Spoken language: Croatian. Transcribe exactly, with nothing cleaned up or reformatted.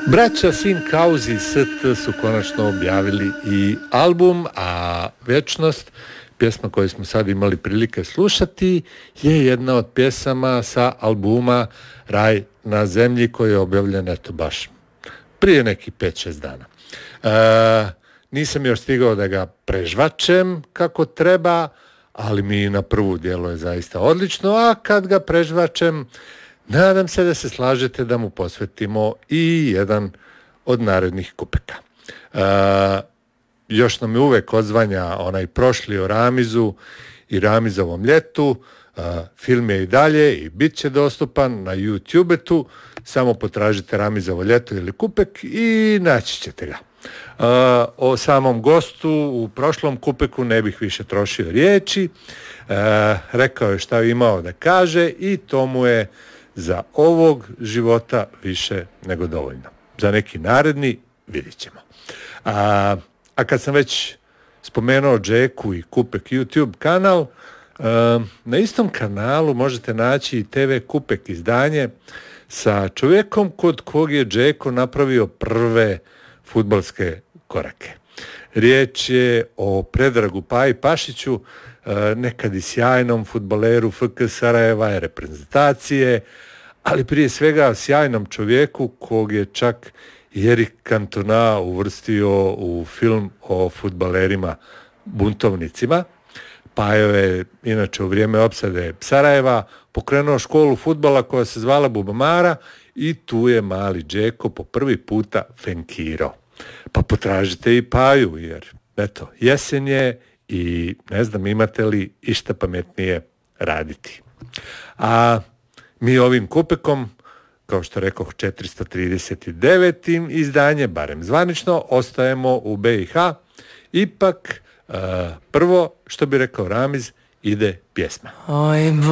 Braća Sin Kauzi i S T su konačno objavili i album, a Vječnost, pjesma koju smo sad imali prilike slušati, je jedna od pjesama sa albuma Raj na zemlji koji je objavljen eto baš prije nekih pet šest dana. E, nisam još stigao da ga prežvačem kako treba, ali mi na prvu dijelo je zaista odlično, a kad ga prežvačem, nadam se da se slažete da mu posvetimo i jedan od narednih kupeka. E, još nam je uvek odzvanja onaj prošli o Ramizu i Ramizovom ljetu. E, film je i dalje i bit će dostupan na YouTube-tu. Samo potražite Ramizovo ljeto ili kupek i naći ćete ga. E, o samom gostu u prošlom kupeku ne bih više trošio riječi. E, rekao je šta je imao da kaže i to mu je za ovog života više nego dovoljno. Za neki naredni vidjet ćemo. A, a kad sam već spomenuo Džeku i Kupek YouTube kanal, a, na istom kanalu možete naći i te ve Kupek izdanje sa čovjekom kod kog je Džeko napravio prve fudbalske korake. Riječ je o Predragu Paji Pašiću, nekad i sjajnom fudbaleru F K Sarajeva i reprezentacije, ali prije svega sjajnom čovjeku kog je čak Erik Cantona uvrstio u film o fudbalerima buntovnicima. Pajo je inače u vrijeme opsade Sarajeva pokrenuo školu fudbala koja se zvala Bubamara i tu je mali Džeko po prvi puta fenkirao. Pa potražite i Paju jer eto, jesen je i ne znam imate li išta pametnije raditi. A mi ovim kupekom, kao što rekoh, četiristo trideset devetim izdanje, barem zvanično, ostajemo u be i ha. Ipak, uh, prvo, što bi rekao Ramiz, ide pjesma. Oj,